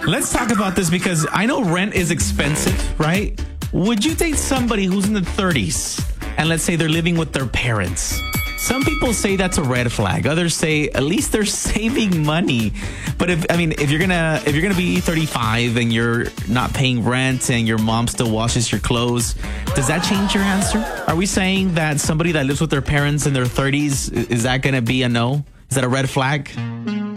Let's talk about this because I know rent is expensive, right? Would you date somebody who's in the 30s and let's say they're living with their parents? Some people say that's a red flag. Others say at least they're saving money. But if you're gonna be 35 and you're not paying rent and your mom still washes your clothes, does that change your answer? Are we saying that somebody that lives with their parents in their 30s, is that gonna be a no? Is that a red flag?